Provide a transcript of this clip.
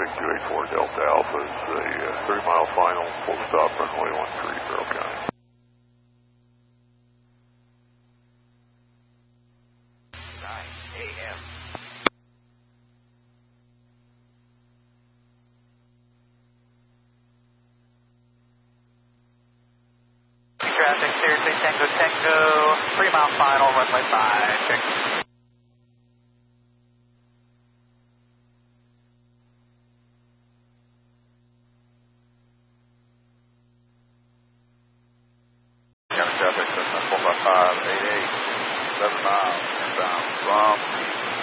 284 Delta Alpha is a 30-mile final, full stop, runway 13, Carroll County. Traffic, Sirius Tango Tango, 3-mile final, runway 5, check. County traffic, 455, 88, 7 miles, inbound from